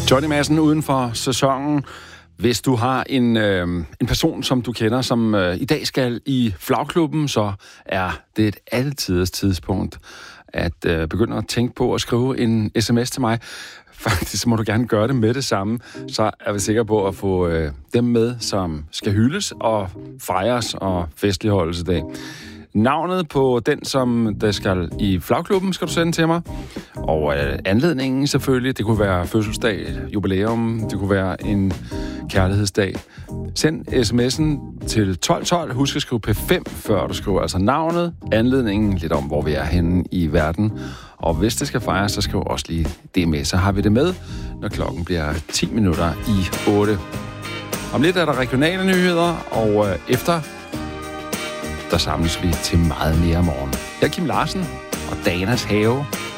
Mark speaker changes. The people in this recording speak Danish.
Speaker 1: Johnny Madsen uden for sæsonen. Hvis du har en person, som du kender, som i dag skal i flagklubben, så er det et altidens tidspunkt at begynde at tænke på at skrive en sms til mig. Faktisk må du gerne gøre det med det samme, så er vi sikre på at få dem med, som skal hyldes og fejres og festligholdes i dag. Navnet på den, som der skal i flagklubben, skal du sende til mig. Og anledningen selvfølgelig, det kunne være fødselsdag, jubilæum, det kunne være en kærlighedsdag. Send sms'en til 1212. Husk at skrive P5, før du skriver altså navnet, anledningen, lidt om, hvor vi er henne i verden. Og hvis det skal fejres, så skriv også lige det med. Så har vi det med, når klokken bliver 10 minutter i 8. Om lidt er der regionale nyheder, og efter der samles vi til meget mere morgen. Jeg er Kim Larsen, og Danas Have